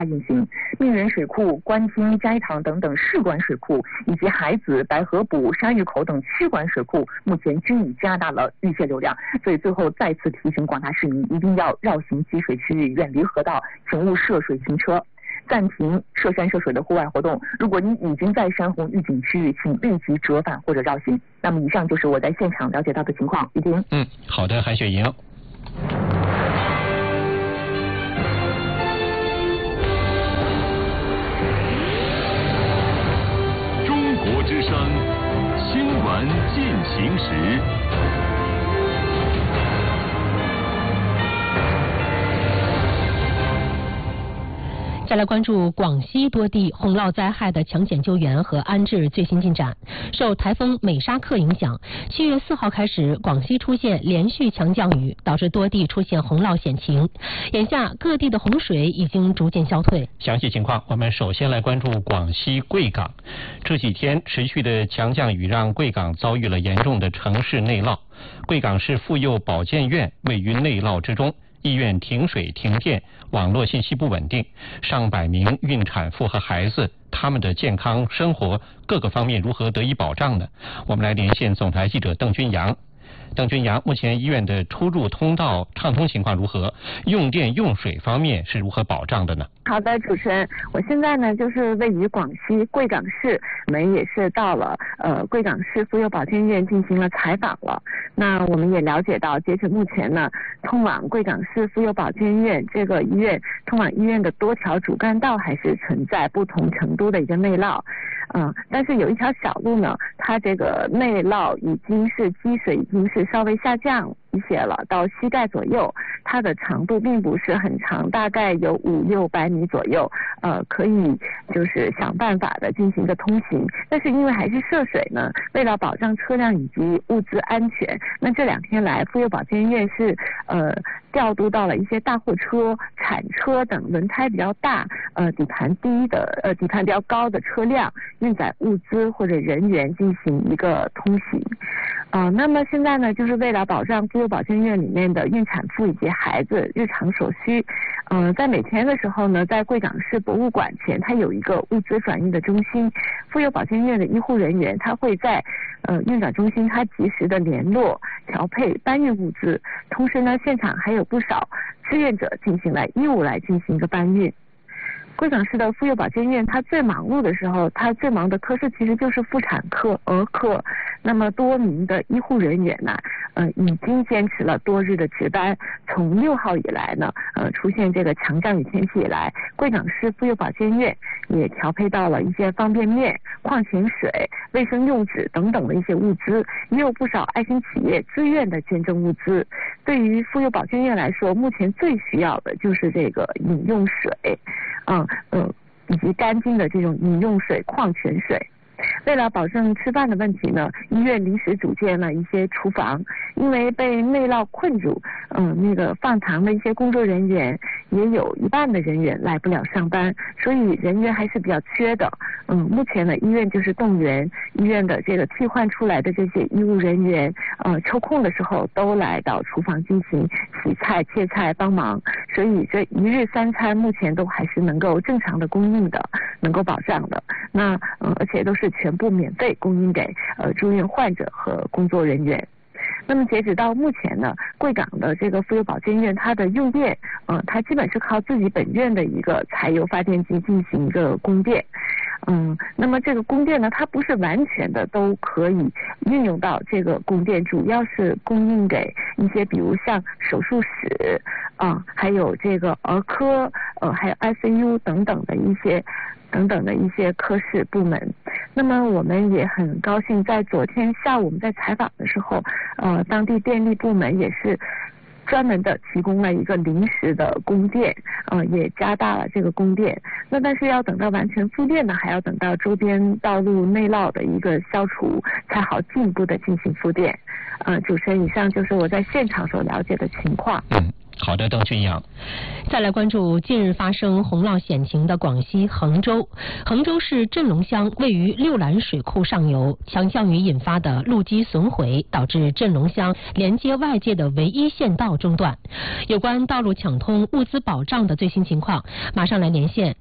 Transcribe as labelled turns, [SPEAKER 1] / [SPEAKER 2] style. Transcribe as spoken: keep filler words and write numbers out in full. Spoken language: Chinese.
[SPEAKER 1] 运行。命源水库、官厅、嘉义塘等等市管水库，以及海子、白河补、山峪口等区管水库，目前均已加大了预泄流量。所以最后再次提醒广大市民，一定要绕行积水区域，远离河道，请勿涉水行车。暂停涉山涉水的户外活动。如果你已经在山洪预警区域，请立即折返或者绕行。那么以上就是我在现场了解到的情况。雨婷。
[SPEAKER 2] 嗯，好的，韩雪莹。
[SPEAKER 3] 中国之声新闻进行时。
[SPEAKER 4] 再来关注广西多地洪涝灾害的抢险救援和安置最新进展。受台风美沙克影响，七月四号开始，广西出现连续强降雨，导致多地出现洪涝险情。眼下各地的洪水已经逐渐消退。
[SPEAKER 2] 详细情况，我们首先来关注广西贵港。这几天持续的强降雨让贵港遭遇了严重的城市内涝。贵港市妇幼保健院位于内涝之中。医院停水停电，网络信息不稳定，上百名孕产妇和孩子，他们的健康生活各个方面如何得以保障呢？我们来连线总台记者邓君阳。邓君阳，目前医院的出入通道畅通情况如何？用电用水方面是如何保障的呢？
[SPEAKER 5] 好的，主持人，我现在呢就是位于广西贵港市，我们也是到了呃贵港市妇幼保健院进行了采访了。那我们也了解到，截止目前呢，通往贵港市妇幼保健院这个医院，通往医院的多条主干道还是存在不同程度的一个内涝。嗯，但是有一条小路呢，它这个内涝已经是积水已经是稍微下降一些了，到膝盖左右，它的长度并不是很长，大概有五六百米左右，呃，可以就是想办法的进行一个通行。但是因为还是涉水呢，为了保障车辆以及物资安全，那这两天来妇幼保健院是呃调度到了一些大货车、铲车等轮胎比较大、呃底盘低的、呃底盘比较高的车辆，运载物资或者人员进行一个通行。啊、呃，那么现在呢，就是为了保障妇幼保健院里面的孕产妇以及孩子日常所需，嗯、呃，在每天的时候呢，在贵港市博物馆前，它有一个物资转运的中心，妇幼保健院的医护人员，他会在呃运转中心，他及时的联络、调配、搬运物资，同时呢，现场还有不少志愿者进行来义务来进行一个搬运。贵港市的妇幼保健院，它最忙碌的时候，它最忙的科室其实就是妇产科、儿科。那么多名的医护人员呢，呃，已经坚持了多日的值班。从六号以来呢，呃，出现这个强降雨天气以来，贵港市妇幼保健院也调配到了一些方便面、矿泉水、卫生用纸等等的一些物资，也有不少爱心企业自愿的捐赠物资。对于妇幼保健院来说，目前最需要的就是这个饮用水，嗯嗯，以及干净的这种饮用水、矿泉水。为了保证吃饭的问题呢，医院临时组建了一些厨房，因为被内涝困住，嗯，那个放糖的一些工作人员也有一半的人员来不了上班，所以人员还是比较缺的。嗯，目前呢，医院就是动员医院的这个替换出来的这些医务人员，呃，抽空的时候都来到厨房进行洗菜、切菜帮忙，所以这一日三餐目前都还是能够正常的供应的，能够保障的。那嗯，而且都是全部免费供应给呃住院患者和工作人员。那么截止到目前呢，贵港的这个妇幼保健院，它的用电，呃，它基本是靠自己本院的一个柴油发电机进行一个供电。嗯，那么这个供电呢，它不是完全的都可以运用到这个供电，主要是供应给一些比如像手术室啊，还有这个儿科，呃，还有 I C U 等等的一些。等等的一些科室部门。那么我们也很高兴，在昨天下午我们在采访的时候，呃，当地电力部门也是专门的提供了一个临时的供电，呃，也加大了这个供电。那但是要等到完全复电呢，还要等到周边道路内涝的一个消除，才好进一步的进行复电。呃，主持人，以上就是我在现场所了解的情况。
[SPEAKER 2] 嗯。 好的，邓俊阳。
[SPEAKER 4] 再来关注近日发生洪涝险情的广西衡州。衡州市镇龙乡位于六兰水库上游，强降雨引发的路基损毁，导致镇龙乡连接外界的唯一县道中断。有关道路抢通、物资保障的最新情况，马上来连线